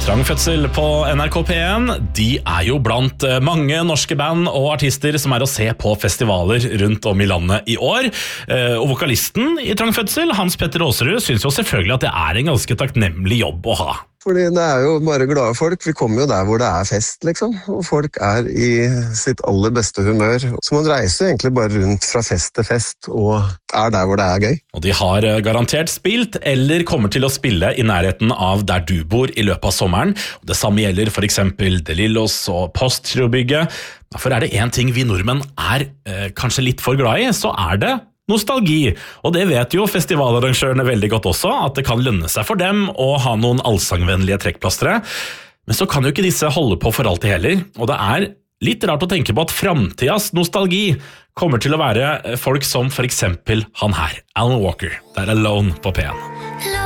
Trangfødsel på NRK P1, de jo blant mange norske band og artister som å se på festivaler rundt om i landet i år. Og vokalisten i Trangfødsel, Hans Petter Aaserud, synes jo selvfølgelig at det en ganske takknemlig jobb å ha. Fordi det jo bare glade folk. Vi kommer jo der hvor det fest, liksom. Og folk i sitt aller beste humør. Så man reiser egentlig bare rundt fra fest til fest, og der hvor det gøy. Og de har garantert spilt, eller kommer til å spille i nærheten av der du bor i løpet av sommeren. Og det samme gjelder for eksempel De Lillos og Postgirobygget. Derfor det en ting vi nordmenn kanskje litt for glad i, så det nostalgi, og det vet jo festivalarrangørene veldig godt også, at det kan lønne seg for dem å ha noen allsangvennlige trekkplastere. Men så kan jo ikke disse holde på for alltid heller, og det litt rart å tenke på at fremtidas nostalgi kommer til å være folk som for eksempel han her, Alan Walker, Alone på P1.